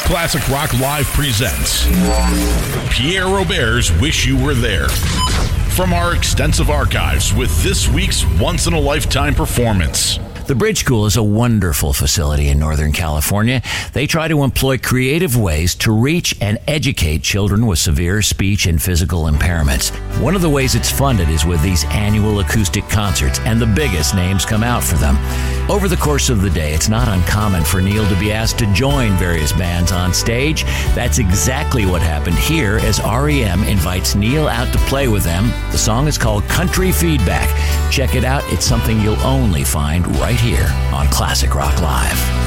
Classic Rock Live presents Pierre Robert's Wish You Were There. From our extensive archives with this week's once-in-a-lifetime performance. The Bridge School is a wonderful facility in Northern California. They try to employ creative ways to reach and educate children with severe speech and physical impairments. One of the ways it's funded is with these annual acoustic concerts, and the biggest names come out for them. Over the course of the day, it's not uncommon for Neil to be asked to join various bands on stage. That's exactly what happened here as REM invites Neil out to play with them. The song is called Country Feedback. Check it out. It's something you'll only find right here on Classic Rock Live.